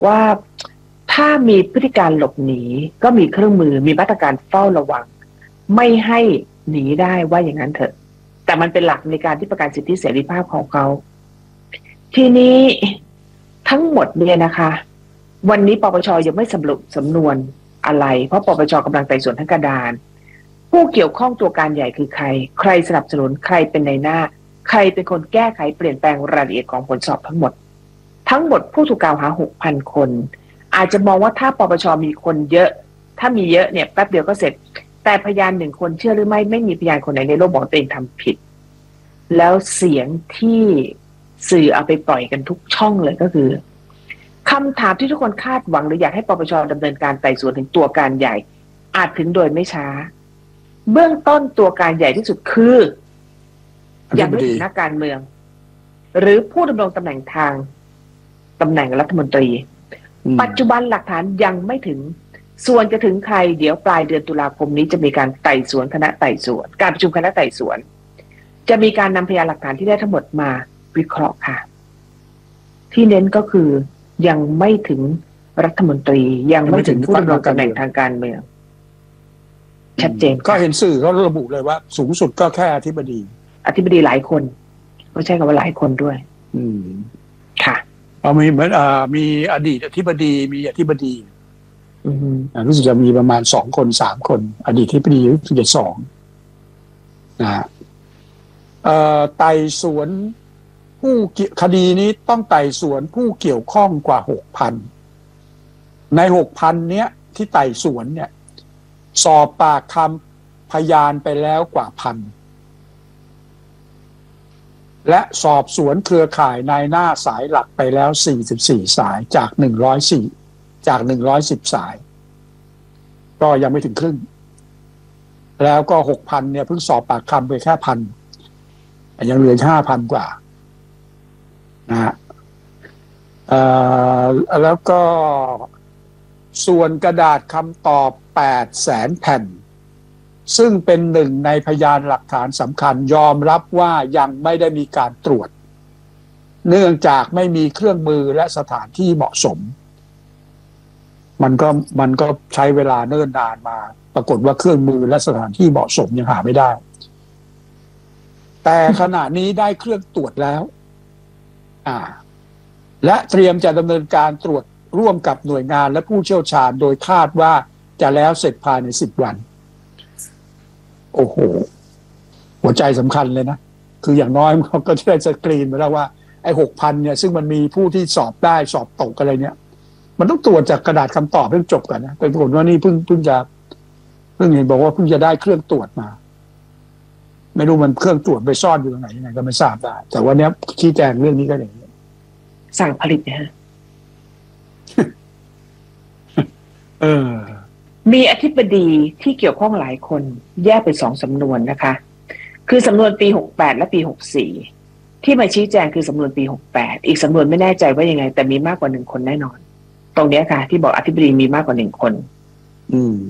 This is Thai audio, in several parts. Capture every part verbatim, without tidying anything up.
ว่าถ้ามีพฤติการหลบหนีก็มีเครื่องมือมีมาตรการเฝ้าระวังไม่ให้หนีได้ว่าอย่างนั้นเถอะแต่มันเป็นหลักในการที่ประกันสิทธิเสรีภาพของเขาทีนี้ทั้งหมดเนี่ยนะคะวันนี้ปปชยังไม่สรุปสำนวนอะไรเพราะปปชกำลังไต่สวนทั้งกระดานผู้เกี่ยวข้องตัวการใหญ่คือใครใครสนับสนุนใครเป็นในหน้าใครเป็นคนแก้ไขเปลี่ยนแปลงรายละเอียดของผลสอบทั้งหมดทั้งหมดผู้ถูกกล่าวหา หกพัน คนอาจจะมองว่าถ้าปปชมีคนเยอะถ้ามีเยอะเนี่ยแป๊บเดียวก็เสร็จแต่พยานหนึ่งคนเชื่อหรือไม่ไม่มีพยานคนไหนในโลกบอกตัวเองทำผิดแล้วเสียงที่สื่อเอาไปปล่อยกันทุกช่องเลยก็คือคำถามที่ทุกคนคาดหวังหรืออยากให้ปปชดำเนินการไต่สวนถึงตัวการใหญ่อาจถึงโดยไม่ช้าเบื้องต้นตัวการใหญ่ที่สุดคือยังไม่ถึงนักการเมืองหรือผู้ดำรงตำแหน่งทางตำแหน่งรัฐมนตรีปัจจุบันหลักฐานยังไม่ถึงส่วนจะถึงใครเดี๋ยวปลายเดือนตุลาคมนี้จะมีการไต่สวนคณะไต่สวนการประชุมคณะไต่สวนจะมีการนำพยานหลักฐานที่ได้ทั้งหมดมาวิเคราะห์ค่ะที่เน้นก็คือยังไม่ถึงรัฐมนตรียังไม่ถึงผู้ดำรงตำแหน่งทางการเมืองชัดเจนก็เห็นสื่อเขาระบุเลยว่าสูงสุดก็แค่อธิบดีอธิบดีหลายคนไม่ใช่คำว่าหลายคนด้วยอืมค่ะเอามีเหมือนอ่ามีอดีตอธิบดีมีอธิบดีอืมรู้สึกจะมีประมาณสองคนสามคนอดีตอธิบดีรู้สึกจะสองนะฮะเอ่อไต่สวนผู้คดีนี้ต้องไต่สวนผู้เกี่ยวข้องกว่าหกพันในหกพันเนี้ยที่ไต่สวนเนี่ยสอบปากคำพยานไปแล้วกว่าพันและสอบสวนเครือข่ายนายหน้าสายหลักไปแล้วสี่สิบสี่สายจากหนึ่งร้อยสี่จากหนึ่งร้อยสิบสายก็ยังไม่ถึงครึ่งแล้วก็ หกพัน เนี่ยเพิ่งสอบปากคำไปแค่พันยังเหลือ ห้าพัน กว่านะฮะเอ่อแล้วก็ส่วนกระดาษคำตอบ แปดแสน แผ่นซึ่งเป็นหนึ่งในพยานหลักฐานสำคัญยอมรับว่ายังไม่ได้มีการตรวจเนื่องจากไม่มีเครื่องมือและสถานที่เหมาะสมมันก็มันก็ใช้เวลาเนิ่นนานมาปรากฏว่าเครื่องมือและสถานที่เหมาะสมยังหาไม่ได้แต่ขณะนี้ได้เครื่องตรวจแล้วอ่าและเตรียมจะดำเนินการตรวจร่วมกับหน่วยงานและผู้เชี่ยวชาญโดยคาดว่าจะแล้วเสร็จภายในสิบวันโอ้โหหัวใจสำคัญเลยนะคืออย่างน้อยเขาก็จะได้สกรีนไปแล้วว่าไอ้หกพันเนี่ยซึ่งมันมีผู้ที่สอบได้สอบตกอะไรเนี่ยมันต้องตรวจจากกระดาษคำตอบให้จบก่อนนะแต่ปรากฏว่านี่เพิ่งเพิ่งจะเพิ่งเห็นบอกว่าเพิ่งจะได้เครื่องตรวจมาไม่รู้มันเครื่องตรวจไปซ่อนอยู่ตรงไหนยังไงก็ไม่ทราบได้แต่วันนี้ชี้แจงเรื่องนี้ก็อย่างนี้สั่งผลิตนะฮะเออมีอธิบดีที่เกี่ยวข้องหลายคนแยกเป็นสองสำนวนนะคะคือสำนวนปีหกแปดและปีหกสี่ที่มาชี้แจงคือสำนวนปีหกแปดอีกสำนวนไม่แน่ใจว่ายังไงแต่มีมากกว่าหนึ่งคนแน่นอนตรงนี้ค่ะที่บอกอธิบดีมีมากกว่าหนึ่งคนอืม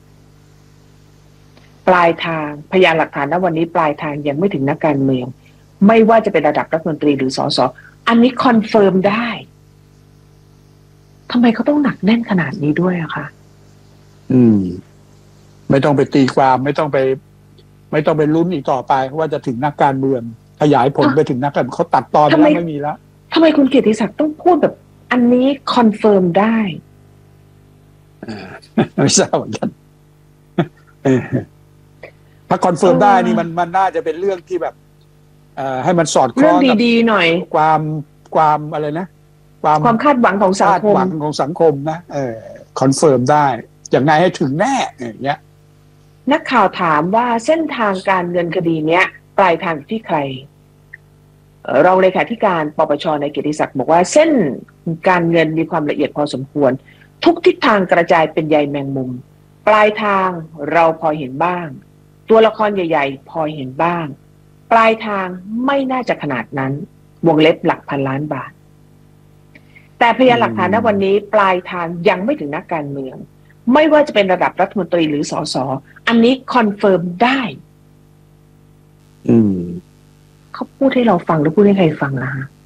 ปลายทางพยานหลักฐานณวันนี้ปลายทางยังไม่ถึงนักการเมืองไม่ว่าจะเป็นระดับรัฐมนตรีหรือสสอันนี้คอนเฟิร์มได้ทำไมเขาต้องหนักแน่นขนาดนี้ด้วยอะคะอืมไม่ต้องไปตีความไม่ต้องไปไม่ต้องไปลุ้นอีกต่อไปว่าจะถึงนักการเมืองขยายผลไปถึงนักการเมืองเขาตัดตอนแล้วไม่มีแล้วทำไมคุณเกียรติศักดิ์ต้องพูดแบบอันนี้คอนเฟิร์มได้ไม่ทราบเหมือนกันถ้าคอนเฟิร์มได้นี่มันมันน่าจะเป็นเรื่องที่แบบเอ่อให้มันสอดคล้องกับดีๆหน่อยความความอะไรนะความความคาดหวังของสังคมคาดหวังของสังคมนะเออคอนเฟิร์มได้อย่างไงให้ถึงแน่อย่างเงี้ยนักข่าวถามว่าเส้นทางการเงินคดีเนี้ยปลายทางที่ใครรองเลขาธิการปปชในเกียรติศักดิ์บอกว่าเส้นการเงินมีความละเอียดพอสมควรทุกทิศทางกระจายเป็นใยแมงมุมปลายทางเราพอเห็นบ้างตัวละครใหญ่ๆพอเห็นบ้างปลายทางไม่น่าจะขนาดนั้นวงเล็บหลักพันล้านบาทแต่พยานหลักฐานณวันนี้ปลายทางยังไม่ถึงนักการเมืองไม่ว่าจะเป็นระดับรัฐมนตรีหรือสสอันนี้คอนเฟิร์มได้อืมเขาพูดให้เราฟังหรือพูดให้ใครฟังล่ะฮะ